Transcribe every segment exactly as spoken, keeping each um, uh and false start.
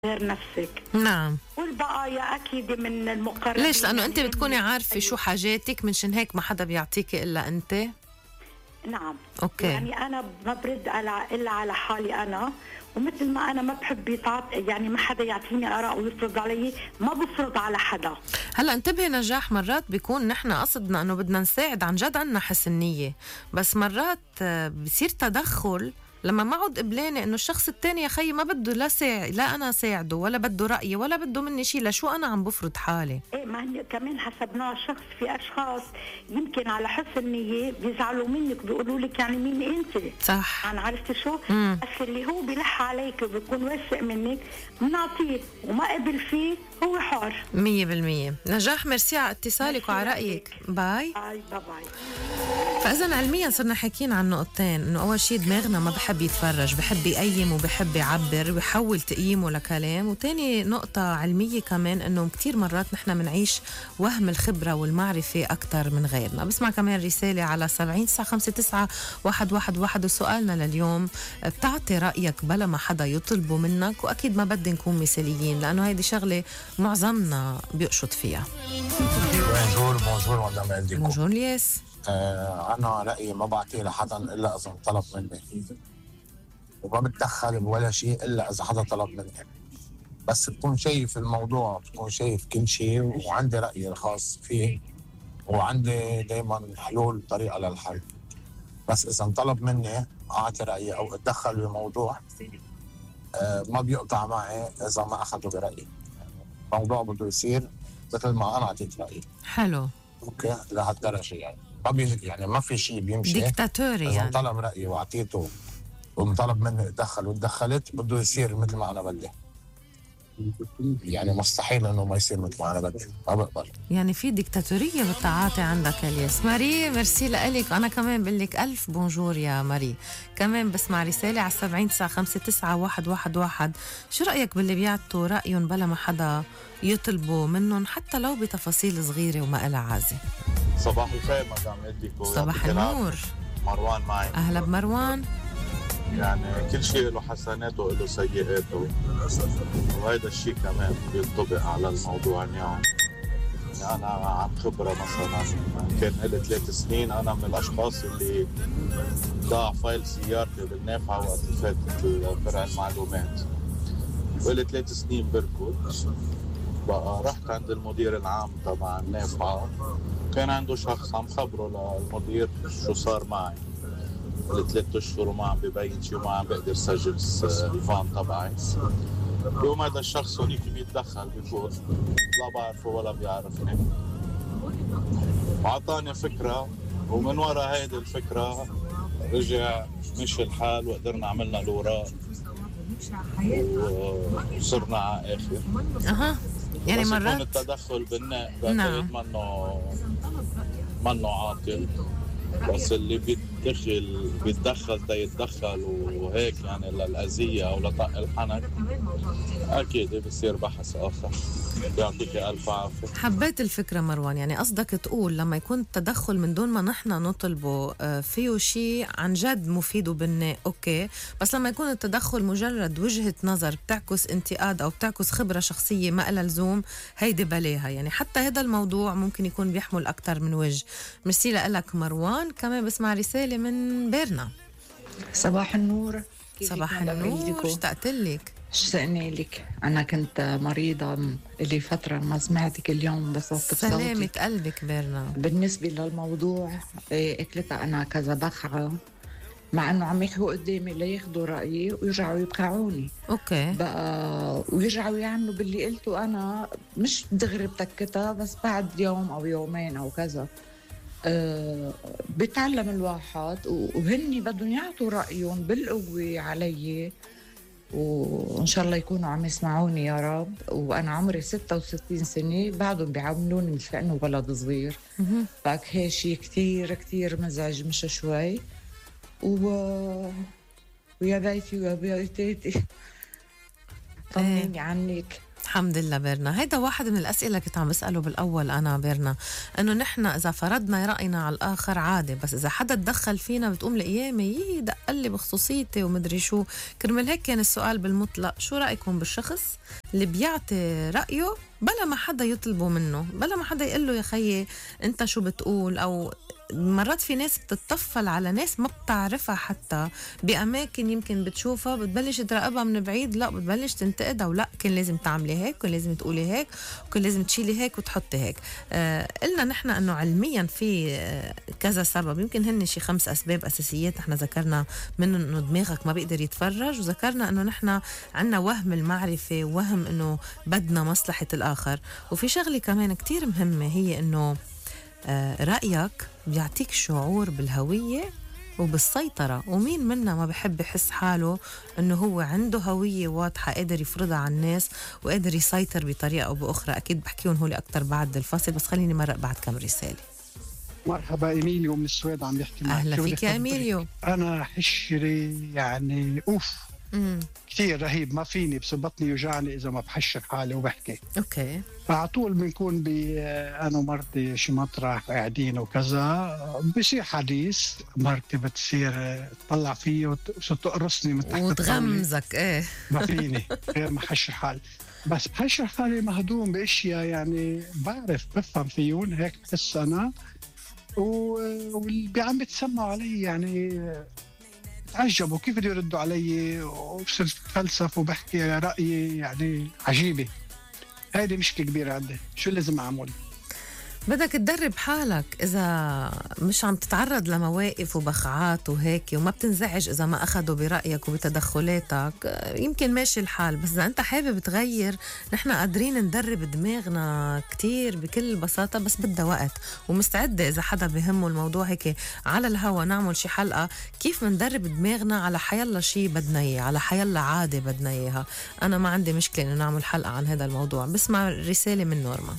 غير نفسك. نعم. والبقايا أكيد من المقربين. ليش؟ لأنه أنت بتكوني عارفة شو حاجاتك، منشان هيك ما حدا بيعطيكي إلا أنت. نعم. أوكي. يعني أنا ما برد على إلا على حالي أنا، ومثل ما أنا ما بحب يتعط يعني ما حدا يعطيني آراء ويفرض علي، ما بفرض على حدا. هلا انتبهي نجاح، مرات بيكون نحن قصدنا انه بدنا نساعد، عن جد عنا حسن نية، بس مرات بصير تدخل لما ما عود قبلاني انه الشخص التاني يا خيي ما بده لا ساع... لا انا ساعده ولا بده رأيي ولا بده مني شيء، لشو انا عم بفرض حالي؟ ايه ما هن كمان حسب نوع الشخص، في اشخاص يمكن على حسن نية بيزعلوا منك، بيقولوا لك يعني مين انت؟ صح. انا عرفت شو؟ مم. بس اللي هو بيلح عليك وبيكون واثق منك بنعطيه، وما قبل فيه هو حر. مية بالمية. نجاح، ميرسي على اتصالك وعلى رأيك. باي. باي باي. فإذا علميا صرنا حاكيين عن نقطتين، إنه أول شيء دماغنا ما بحب يتفرج، بحب يقيم وبحب يعبر ويحول تقييمه لكلام، وتاني نقطة علمية كمان إنه كتير مرات نحن منعيش وهم الخبرة والمعرفة أكتر من غيرنا. بسمع كمان رسالة على سبعين تسعة خمسة تسعة واحد واحد واحد، وسؤالنا لليوم بتعطي رأيك بلا ما حدا يطلبه منك، وأكيد ما بدي نكون مثاليين لأنه هيدي شغلة معظمنا بيقشط فيها. بونجور بونجور مدام عندكم. بونجور ليس. آه أنا رأيي ما بعطيه لحدا إلا إذا طلب مني، وما بتدخل بولا شيء إلا إذا حدا طلب مني، بس بكون شايف الموضوع، بكون شايف كل شيء وعندي رأيي الخاص فيه، وعندي دايما حلول طريقة للحل. بس إذا طلب مني أعطي رأيي أو أتدخل بالموضوع، آه ما بيقطع معي إذا ما أخذوا برأيي. الموضوع بده يصير مثل ما أنا أعطيت رأيي. حلو. اوكي لهالدرجه يعني ما بي يعني ما في شيء بيمشي ديكتاتوري اذا يعني. طلب رايي واعطيته ومطلب مني اتدخل وتدخلت بده يصير مثل ما انا بدي، يعني مستحيل انه ما يصير مثل ما انا بدي، ما بقبل. يعني في ديكتاتورية بالتعاطي عندك الياس. ماري ميرسي لك، أنا كمان بقلك ألف بونجور يا ماري. كمان بسمع رسالة على سبعين تسعة خمسة تسعة واحد واحد واحد، شو رأيك باللي بيعطوا رأيهم بلا ما حدا يطلبوا منهم حتى لو بتفاصيل صغيرة وما إلها عازة؟ صباح الخير مدام إديكو. صباح النور. مروان معي. أهلا بمروان. يعني كل شيء له حسناته وله سيئاته، وهذا الشيء كمان بينطبق على الموضوع اليوم. يعني أنا عن خبرة مثلا كان لي ثلاث سنين أنا من الأشخاص اللي ضاع فايل سيارتي بالنافعة وقت فاتت فرع المعلومات، ولي ثلاث سنين بركض. بقى رحت عند المدير العام تبع النافعة، كان عنده شخص عم خبره للمدير شو صار معي الثلاث اشهر وما عم ببين شيء وما عم بقدر سجل الفان تبعي. يوم هذا الشخص هونيك بيتدخل بيقول لا بعرفه ولا بيعرفني، وعطاني فكرة، ومن وراء هيدي الفكرة رجع مشي الحال وقدرنا عملنا الوراق وصرنا على آخر. أها. يعني مرات التدخل بالناء نعم منه منه عاطل، بس اللي بيتدخل بيتدخل دا يتدخل وهيك يعني للأذية أو لطق الحنك، أكيد بيصير بحث آخر. يعطيك ألف عافية. حبيت الفكرة مروان، يعني قصدك تقول لما يكون التدخل من دون ما نحن نطلبه فيه شيء عن جد مفيد وبناء، أوكي، بس لما يكون التدخل مجرد وجهة نظر بتعكس انتقاد أو بتعكس خبرة شخصية ما إلها لزوم، هيدي بلاها. يعني حتى هذا الموضوع ممكن يكون بيحمل أكتر من وجه. ميرسي لك مروان. كمان بسمع رسالة من بيرنا. صباح النور. صباح النور، اشتقت لك. اشتقني لك، أنا كنت مريضة لي فترة ما سمعتك اليوم بس وقت بصوتك. سلامة قلبك بيرنا. بالنسبة للموضوع اكلتها أنا كذا بخعة، مع أنه عم يحكوا قدامي لياخدوا رأيي ويرجعوا يبخعوني. أوكي. بقى ويرجعوا يعملوا باللي قلته أنا، مش دغري بتكتها بس بعد يوم أو يومين أو كذا. أه بيتعلم الواحد وهني بدهم يعطوا رأيهم بالقوة علي، وإن شاء الله يكونوا عم يسمعوني يا رب. وأنا عمري ستة وستين سنة بعدهم بيعاملوني مثل كأنه ولد صغير. فاك هي شيء كتير كتير مزعج مش شوي. و... ويا بيتي ويا بيتي طمنيني عنك. الحمد لله بيرنا. هيدا واحد من الأسئلة كنت عم بسأله بالأول أنا بيرنا، إنه نحن إذا فرضنا رأينا على الآخر عادي، بس إذا حدا تدخل فينا بتقوم لقيامة يي دقلي بخصوصيتي ومدري شو. كرمال هيك كان السؤال بالمطلق، شو رأيكم بالشخص اللي بيعطي رأيه بلا ما حدا يطلبه منه، بلا ما حدا يقول له يا خيي أنت شو بتقول؟ أو مرات في ناس بتتطفل على ناس ما بتعرفها حتى بأماكن يمكن بتشوفها، بتبلش تراقبها من بعيد، لا بتبلش تنتقدها، ولا كان لازم تعملي هيك، كان لازم تقولي هيك، وكان لازم تشيلي هيك وتحطي هيك. آه قلنا نحن أنه علميا في آه كذا سبب، يمكن هن شي خمس أسباب أساسيات احنا ذكرنا منه، أنه دماغك ما بيقدر يتفرج، وذكرنا أنه نحن عنا وهم المعرفة، وهم أنه بدنا مصلحة الآخر. وفي شغلة كمان كتير مهمة، هي أنه آه رأيك بيعطيك شعور بالهوية وبالسيطرة، ومين منا ما بحب يحس حاله انه هو عنده هوية واضحة قادر يفرضها على الناس وقادر يسيطر بطريقة او باخرى. اكيد بحكيهم هولي اكتر بعد الفاصل، بس خليني مرق بعد كم رسالة. مرحبا ايميليو من السويد عم يحكي معك. اهلا فيك يا ايميليو. انا حشري يعني اوف امم كثير رهيب، ما فيني، بس بطني يوجعني اذا ما بحشر حالي وبحكي. اوكي. فعلى طول بنكون ب انا ومرتي شي مطرح قاعدين وكذا، بصير حديث، مرتي بتصير تطلع فيه وتقرصني من تحت وتغمزك. ايه ما فيني غير ما حشر حالي، بس بحشر حالي مهضوم باشياء يعني بعرف بفهم فيهم، هيك بحس انا، واللي عم بيتسمعوا علي يعني تعجبوا كيف بده يردوا علي، وبصير فلسف وبحكي رأيي يعني عجيبة. هيدي مشكلة كبيرة عندي، شو لازم أعمل؟ بدك تدرب حالك، إذا مش عم تتعرض لمواقف وبخعات وهيك وما بتنزعج إذا ما أخدوا برأيك وبتدخلاتك، يمكن ماشي الحال. بس إذا أنت حابب تغير، نحن قادرين ندرب دماغنا كتير بكل بساطة، بس بدها وقت. ومستعدة إذا حدا بهمه الموضوع هيك على الهوا نعمل شي حلقة كيف مندرب دماغنا على حيالله شي بدنا إياه، على حيالله عادة بدنا إياها. أنا ما عندي مشكلة إنه نعمل حلقة عن هذا الموضوع. بسمع رسالة من نورما.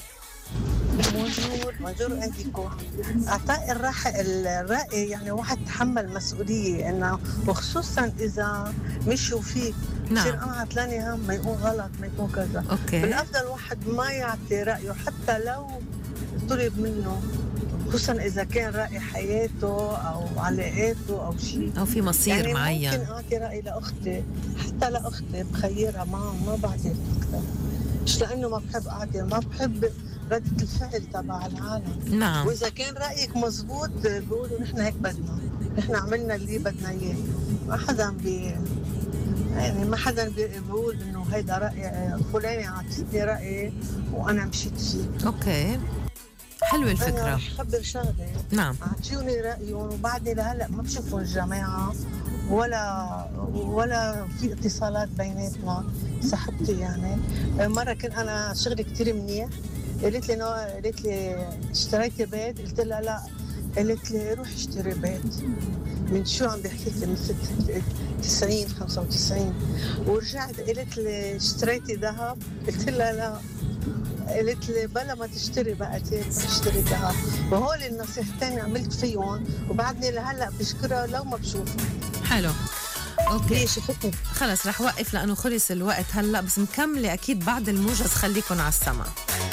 بونجور بونجور عندكم. اعطاء الراحه الراي يعني واحد تحمل مسؤوليه، انه وخصوصا اذا مشوا فيك يصير نعم. انا عطلاني هم ما يكون غلط ما يكون كذا. أوكي. بالافضل واحد ما يعطي رايه حتى لو طلب منه، خصوصا اذا كان راي حياته او علاقاته او شيء أو في مصير يعني معين. ممكن اعطي راي لاختي، حتى لاختي بخيرها ما ما بعطي اكثر، مش لانه ما بحب اعطي، ما بحب ردة الفعل تبع العالم. نعم. وإذا كان رأيك مزبوط بيقولوا نحن هيك بدنا، نحن عملنا اللي بدنا إياه. ما حدا بي يعني ما حدا بيقول إنه هيدا رأي فلاني عطيتني رأيي وأنا مشيت فيه. أوكي، حلوة الفكرة. أنا رح خبر شغلة. نعم. أعطيوني رأيهم وبعدني لهلا ما بشوفوا الجماعة ولا ولا في اتصالات بيناتنا. صاحبتي يعني مرة كنت أنا شغلي كتير منيح، قالت لي نو... قالت لي اشتريتي بيت؟ قلت لها لا. قالت لي روح اشتري بيت. من شو عم بحكي لي؟ من تسعين خمسة وتسعين. ورجعت قالت لي اشتريتي ذهب؟ قلت لها لا. قالت لي بلا ما تشتري بقى تشتري ذهب. وهول النصيحتين عملت فيهم وبعدني لهلا بشكرها لو ما بشوفها. حلو. اوكي شفتني خلص رح وقف لانه خلص الوقت هلا، بس مكمله اكيد بعد الموجز. خليكن على السمع.